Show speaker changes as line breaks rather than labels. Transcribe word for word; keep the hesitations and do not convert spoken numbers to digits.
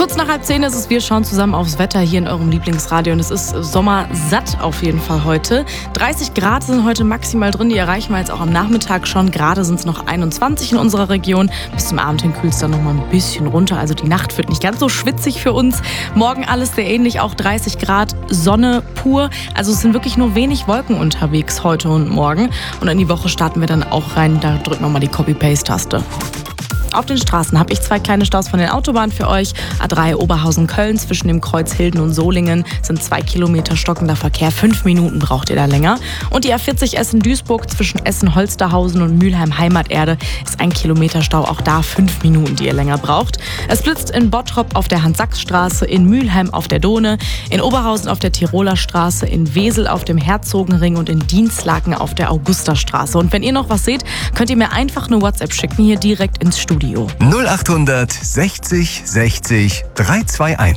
Kurz nach halb zehn ist es, wir schauen zusammen aufs Wetter hier in eurem Lieblingsradio und es ist sommersatt auf jeden Fall heute. dreißig Grad sind heute maximal drin, die erreichen wir jetzt auch am Nachmittag schon. Gerade sind es noch einundzwanzig in unserer Region. Bis zum Abend hin kühlt es dann noch mal ein bisschen runter, also die Nacht wird nicht ganz so schwitzig für uns. Morgen alles sehr ähnlich, auch dreißig Grad, Sonne pur. Also es sind wirklich nur wenig Wolken unterwegs heute und morgen. Und in die Woche starten wir dann auch rein, da drücken wir mal die Copy-Paste-Taste. Auf den Straßen habe ich zwei kleine Staus von den Autobahnen für euch. A drei Oberhausen-Köln zwischen dem Kreuz Hilden und Solingen sind zwei Kilometer stockender Verkehr. Fünf Minuten braucht ihr da länger. Und die A vierzig Essen-Duisburg zwischen Essen-Holsterhausen und Mülheim-Heimaterde ist ein Kilometer Stau. Auch da fünf Minuten, die ihr länger braucht. Es blitzt in Bottrop auf der Hans-Sachs-Straße, in Mülheim auf der Dohne, in Oberhausen auf der Tiroler Straße, in Wesel auf dem Herzogenring und in Dienstlaken auf der Augusterstraße. Und wenn ihr noch was seht, könnt ihr mir einfach eine WhatsApp schicken, hier direkt ins Studio.
null acht sechzig sechzig drei zwei eins